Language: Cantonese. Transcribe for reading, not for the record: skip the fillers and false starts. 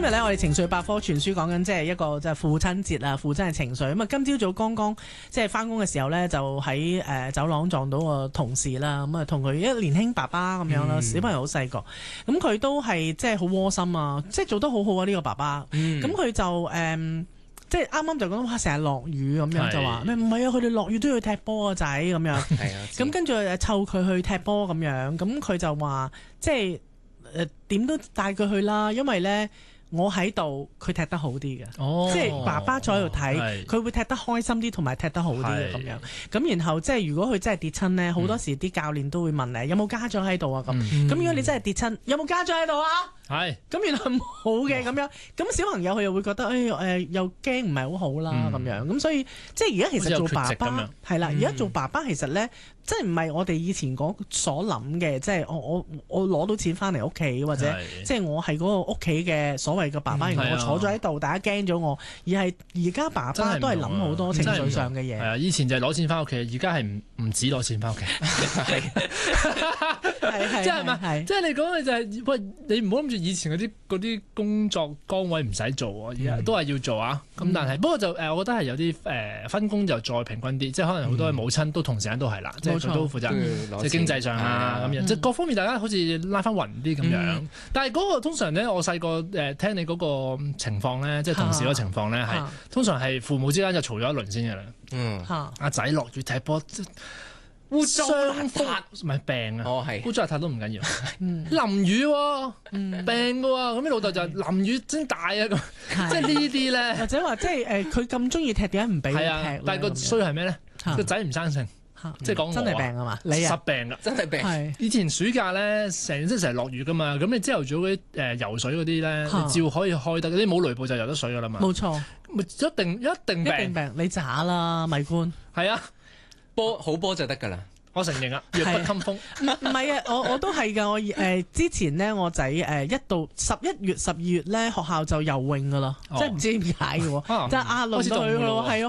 日咧，我哋情緒百科全書講緊即係一個即係父親節啊，父親嘅情緒。咁啊，今朝早剛剛即係翻工嘅時候咧，就喺走廊撞到個同事啦。咁啊，同佢一年輕爸爸咁樣啦，小朋友好細個，咁佢都係即係好窩心啊，即係做得好好啊呢個爸爸。咁佢就即係啱啱就講哇，成日落雨咁樣就話咩唔係啊，佢哋落雨都要踢波啊仔咁樣。咁跟住湊佢去踢波咁樣，咁佢就話即係點都帶佢去啦，因為咧我喺度，佢踢得好啲嘅。即係爸爸坐喺度睇，佢會踢得開心啲，同埋踢得好啲嘅咁樣。咁然後即係如果佢真係跌親咧，好多時啲教練都會問你有冇家長喺度啊咁。咁如果你真係跌親，有冇家長喺度啊？係，咁原來冇嘅咁樣，咁小朋友佢又會覺得又驚唔係好好啦咁樣，咁所以即係而家其實做爸爸係啦，而家做爸爸其實咧，即係唔係我哋以前所諗嘅，即係我攞到錢翻嚟屋企，或者即係我係嗰個屋企嘅所謂嘅爸爸，然後我坐咗喺度，大家驚咗我，而係而家爸爸都係諗好多情緒上嘅嘢。係啊， 以前就係攞錢翻屋企，而家係唔止攞錢翻屋企，即係咪？即係你講嘅就係喂，你唔好諗住以前嗰啲工作崗位唔使做，而家都係要做啊。咁但係不過就我覺得係有啲分工就再平均啲，即係可能好多母親都同時間都係啦，即係佢都負責即係經濟上啊咁樣，即係各方面大家好似拉翻勻啲咁樣。但係嗰個通常咧，我細個聽你嗰個情況咧，即係同事嗰個情況咧，係通常係父母之間就嘈咗一輪先嘅啦。阿仔落雨踢波。污糟邋遢唔係病啊！污糟邋遢都唔緊要。淋雨喎，病嘅喎，咁啲老豆就淋雨真大啊咁，即係呢啲咧， 或者話即係佢咁中意踢，點解唔俾佢踢？ 但係個衰係咩咧？個仔唔生性，即係講真係病啊嘛！你實病㗎，真係病。以前暑假咧，成日落雨㗎嘛，咁你朝頭早嗰啲游水嗰啲咧，你照可以開得，你冇雷暴就游得水㗎啦嘛。 冇錯， 咪一定病， 你渣啦，米官。 係啊。 好波就得㗎啦， 我承認啊，弱不禁風。 唔係啊，我都係㗎。我之前咧，我仔一到11月、12月咧，學校就游泳㗎啦，即係唔知點解嘅喎，即係輪到佢咯，係啊。